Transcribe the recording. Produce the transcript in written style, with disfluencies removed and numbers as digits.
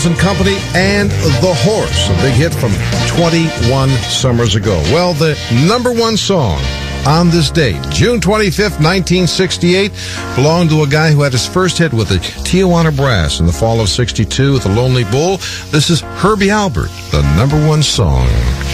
and Company and The Horse, a big hit from 21 summers ago. Well, the number one song on this date, June 25th, 1968, belonged to a guy who had his first hit with the Tijuana Brass in the fall of '62 with The Lonely Bull. This is Herbie Albert, the number one song.